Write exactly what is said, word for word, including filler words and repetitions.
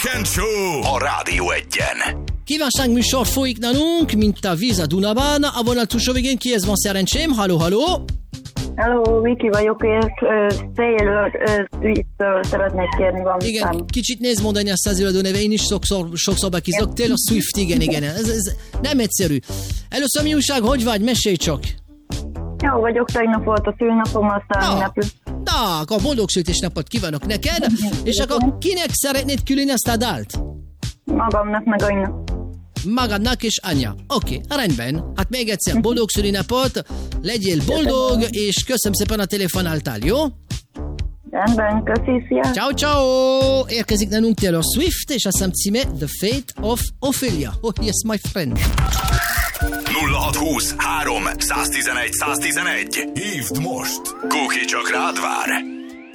Weekend Show a Rádió Egyen. Kívánságműsor folyik nálunk, mint a víz a Dunában. A vonal túlsó végén kihez van szerencsém? Halló, halló! Hello, Viki vagyok, és Taylor Swift-től szeretnék kérni valamit. Igen, kicsit nézd mondani azt az előadó neve, én is sokszor, sokszor bekizok. Taylor Swift, igen, igen. Ez, ez nem egyszerű. Először mi újság, hogy vagy? Mesélj csak! Jó vagyok, tegnap volt a szülnapom, aztán ünnepül. Na, akkor boldog születésnapot kívánok neked, és akkor kinek szeretnéd küldeni ezt a dalt? Magamnak, meg anynak. Magadnak és anyja. Oké, okay, rendben. Hát még egyszer boldog szülinapot, legyél boldog, és köszönöm szépen a telefonáltál, jó? Rendben, köszi, szia! Ciao, ciao! Érkezik nálunk Taylor Swift, és azt hiszem címe The Fate of Ophelia. Oh, yes, my friend. nulla hat húsz három száztizenegy száztizenegy. Hívd most! Cookie csak rád vár.